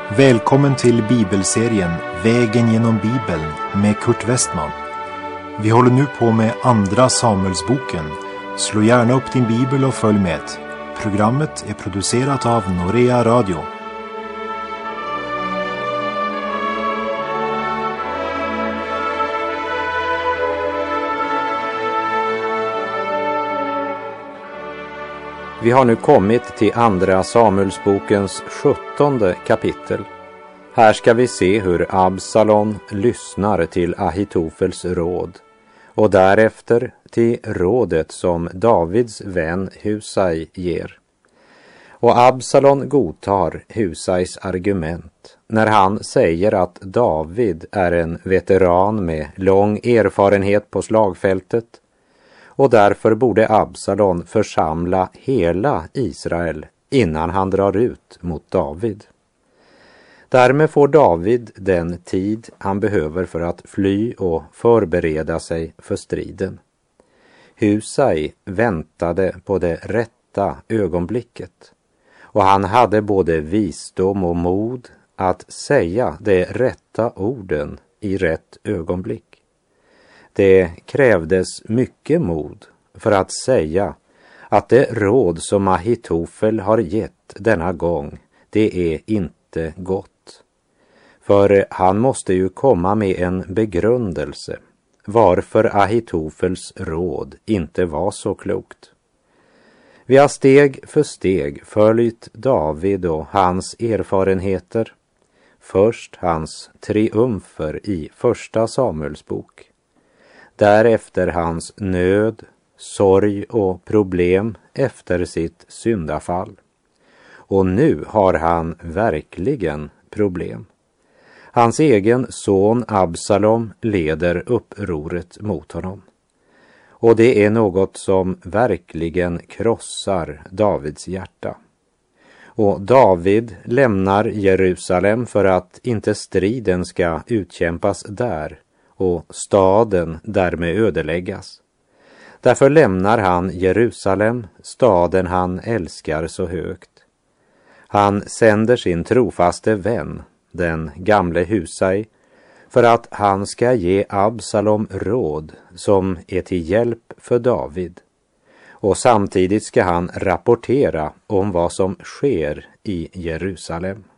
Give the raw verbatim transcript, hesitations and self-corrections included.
Välkommen till bibelserien Vägen genom Bibeln med Kurt Westman. Vi håller nu på med andra Samuelsboken. Slå gärna upp din bibel och följ med. Programmet är producerat av Norea Radio. Vi har nu kommit till andra Samuelsbokens sjuttonde kapitel. Här ska vi se hur Absalom lyssnar till Ahitofels råd och därefter till rådet som Davids vän Husai ger. Och Absalom godtar Husais argument när han säger att David är en veteran med lång erfarenhet på slagfältet. Och därför borde Absalom församla hela Israel innan han drar ut mot David. Därmed får David den tid han behöver för att fly och förbereda sig för striden. Husai väntade på det rätta ögonblicket, och han hade både visdom och mod att säga de rätta orden i rätt ögonblick. Det krävdes mycket mod för att säga att det råd som Ahitofel har gett denna gång, det är inte gott. För han måste ju komma med en begrundelse varför Ahitofels råd inte var så klokt. Vi har steg för steg följt David och hans erfarenheter. Först hans triumfer i första Samuelsbok. Därefter hans nöd, sorg och problem efter sitt syndafall. Och nu har han verkligen problem. Hans egen son Absalom leder upproret mot honom. Och det är något som verkligen krossar Davids hjärta. Och David lämnar Jerusalem för att inte striden ska utkämpas där och staden därmed ödeläggas. Därför lämnar han Jerusalem, staden han älskar så högt. Han sänder sin trofaste vän, den gamle Husai, för att han ska ge Absalom råd som är till hjälp för David. Och samtidigt ska han rapportera om vad som sker i Jerusalem.